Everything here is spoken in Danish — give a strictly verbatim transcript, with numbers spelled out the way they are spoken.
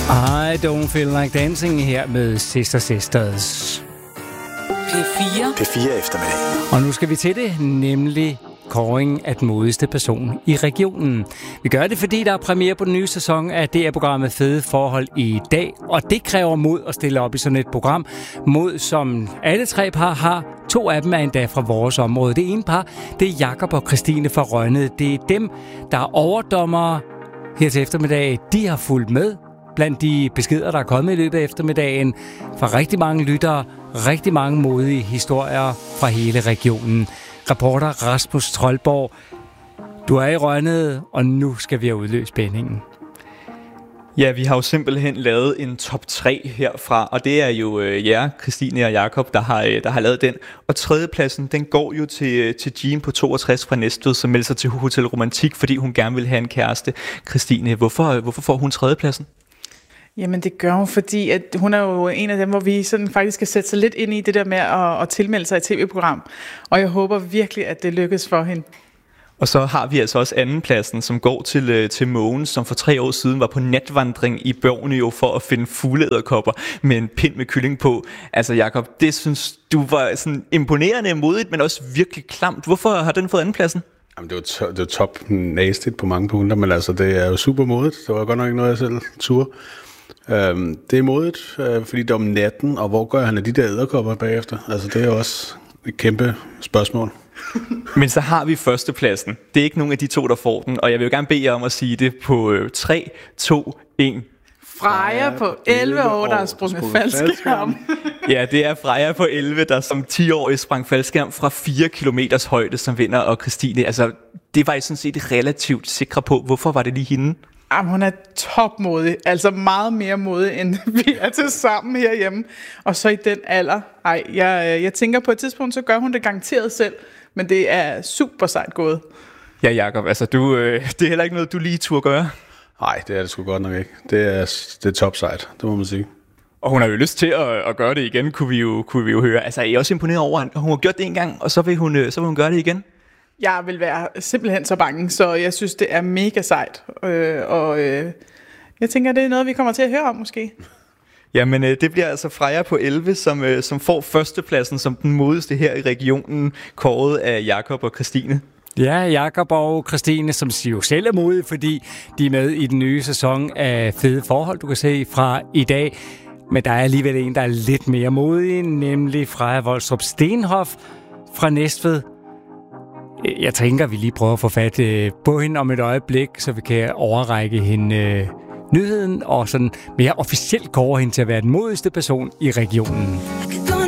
I don't feel like dancing her med Sister Sisters. P fire. P fire eftermiddag. Og nu skal vi til det, nemlig kåring af den modigste person i regionen. Vi gør det, fordi der er premiere på den nye sæson af D R-programmet Fede Forhold i dag, og det kræver mod at stille op i sådan et program. Mod, som alle tre par har. To af dem er endda fra vores område. Det ene par, det er Jakob og Christine fra Rønne. Det er dem, der er overdommere her til eftermiddag. De har fulgt med blandt de beskeder, der er kommet i løbet af eftermiddagen fra rigtig mange lyttere, rigtig mange modige historier fra hele regionen. Reporter Rasmus Troldborg, du er i Rønne, og nu skal vi have udløst spændingen. Ja, vi har jo simpelthen lavet en top tre herfra, og det er jo øh, jer, Christine og Jakob, der har, øh, der har lavet den. Og tredjepladsen, den går jo til, til Jean på toogtres fra Næstved, som melder sig til Hotel Romantik, fordi hun gerne vil have en kæreste. Christine, hvorfor, hvorfor får hun tredjepladsen? Jamen det gør hun, fordi at hun er jo en af dem, hvor vi sådan faktisk skal sætte sig lidt ind i det der med at, at tilmelde sig i tv-program. Og jeg håber virkelig, at det lykkes for hende. Og så har vi altså også andenpladsen, som går til, til Mogens, som for tre år siden var på natvandring i Borneo for at finde fugleæderkopper med en pind med kylling på. Altså Jakob, det synes du var sådan imponerende modigt, men også virkelig klamt. Hvorfor har den fået andenpladsen? Jamen, det var, to, det var top nasty på mange punkter, men altså det er jo super modigt. Det var godt nok ikke noget, jeg selv turde. Øhm, det er modigt, øh, fordi det er om natten, og hvor gør han af de der æderkopper bagefter? Altså det er også et kæmpe spørgsmål. Men så har vi førstepladsen. Det er ikke nogen af de to, der får den, og jeg vil jo gerne bede jer om at sige det på øh, tre, to, et. Freja på elleve år, der har sprunget faldskærm. Ja, det er Freja på elleve, der som ti-årig sprang faldskærm fra fire kilometers højde, som vinder. Og Christine, altså, det var I sådan set relativt sikre på. Hvorfor var det lige hende? Jamen, hun er topmodig. Altså meget mere modig, end vi er til sammen herhjemme. Og så i den alder. Ej, jeg, jeg tænker på et tidspunkt, så gør hun det garanteret selv. Men det er super sejt gået. Ja, Jakob, altså du, øh, det er heller ikke noget, du lige turde gøre. Nej, det er det sgu godt nok ikke. Det er, det er top sejt, det må man sige. Og hun har jo lyst til at, at gøre det igen, kunne vi, jo, kunne vi jo høre. Altså, er I også imponeret over, at hun har gjort det en gang, og så vil hun, så vil hun gøre det igen? Jeg vil være simpelthen så bange, så jeg synes, det er mega sejt. Øh, og øh, jeg tænker, det er noget, vi kommer til at høre om måske. Jamen, øh, det bliver altså Freja på elleve, som, øh, som får førstepladsen som den modigste her i regionen, kåret af Jakob og Christine. Ja, Jakob og Christine, som jo selv er modige, fordi de er med i den nye sæson af Fede Forhold, du kan se fra i dag. Men der er alligevel en, der er lidt mere modig, nemlig Freja Volstrup Stenhoff fra Næstved. Jeg tænker, at vi lige prøver at få fat på hende om et øjeblik, så vi kan overrække hende øh, nyheden og sådan mere officielt kåre hende til at være den modigste person i regionen.